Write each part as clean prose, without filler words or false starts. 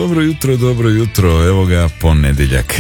dobro jutro, evo ga ponedeljak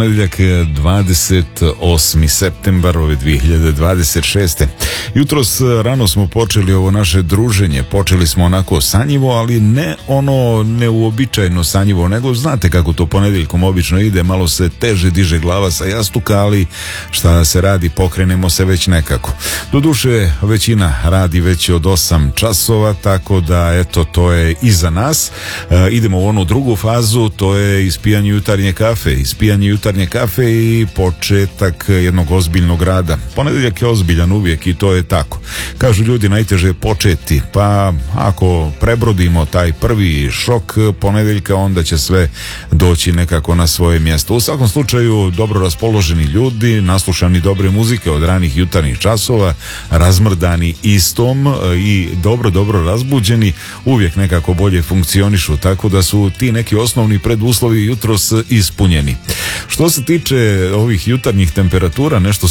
28. septembar ove 2026. Jutros rano smo počeli ovo naše druženje, počeli smo onako sanjivo, ali ne ono neuobičajeno sanjivo, nego znate kako to ponedeljkom obično ide, malo se teže diže glava sa jastuka, ali šta se radi, pokrenemo se već nekako. Doduše, većina radi već od 8 časova, tako da eto, to je iza nas. Idemo u onu drugu fazu, to je ispijanje jutarnje kafe i početak jednog ozbiljnog rada. Ponedeljak je ozbiljan uvijek i to je tako. Kažu ljudi, najteže je početi, pa ako prebrodimo taj prvi šok ponedeljka, onda će sve doći nekako na svoje mjesto. U svakom slučaju, dobro raspoloženi ljudi, naslušani dobre muzike od ranih jutarnjih časova, razmrdani istom i dobro razbuđeni, uvijek nekako bolje funkcionišu, tako da su ti neki osnovni preduslovi jutros ispunjeni. Što se tiče ovih jutarnjih temperatura, nešto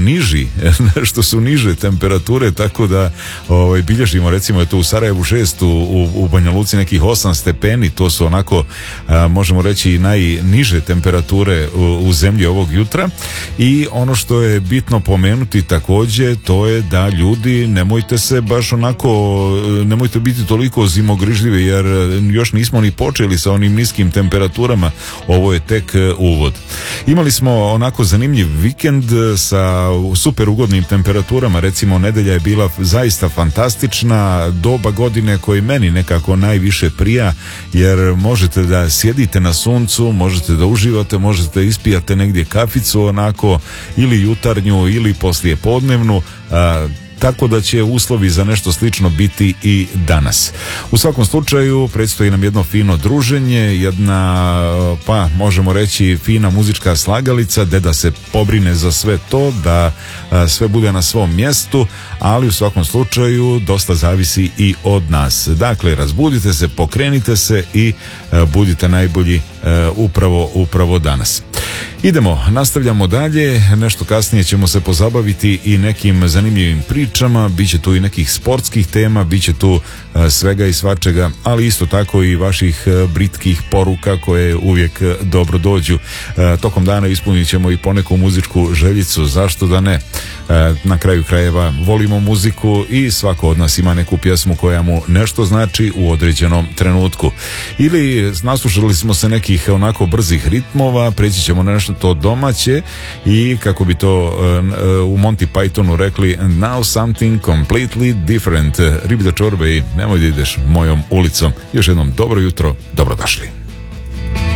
su niže temperature, tako da bilježimo, recimo je to u Sarajevu 6, u Banja Luci nekih 8 stepeni, to su onako, možemo reći, najniže temperature u zemlji ovog jutra. I ono što je bitno pomenuti također, to je da ljudi, nemojte se baš onako, nemojte biti toliko zimogrižljivi, jer još nismo ni počeli sa onim niskim temperaturama, ovo je tek uvod. Imali smo onako zanimljiv vikend sa super ugodnim temperaturama, recimo nedelja je bila zaista fantastična, doba godine koji meni nekako najviše prija, jer možete da sjedite na suncu, možete da uživate, možete da ispijate negdje kaficu onako, ili jutarnju ili poslijepodnevnu, tako da će uslovi za nešto slično biti i danas. U svakom slučaju predstoji nam jedno fino druženje, jedna, pa možemo reći, fina muzička slagalica, da se pobrine za sve to, da sve bude na svom mjestu, ali u svakom slučaju dosta zavisi i od nas. Dakle, razbudite se, pokrenite se i budite najbolji upravo danas. Nastavljamo dalje, nešto kasnije ćemo se pozabaviti i nekim zanimljivim pričama, bit će tu i nekih sportskih tema, bit će tu svega i svačega, ali isto tako i vaših britkih poruka koje uvijek dobro dođu. Tokom dana ispunit ćemo i poneku muzičku željicu, zašto da ne? Na kraju krajeva volimo muziku i svako od nas ima neku pjesmu koja mu nešto znači u određenom trenutku. Ili naslušali smo se nekih onako brzih ritmova, preći ćemo na nešto to domaće i kako bi to u Monty Pythonu rekli, now something completely different. Riblja čorbe i nemoj da ideš mojom ulicom. Još jednom dobro jutro, dobrodošli.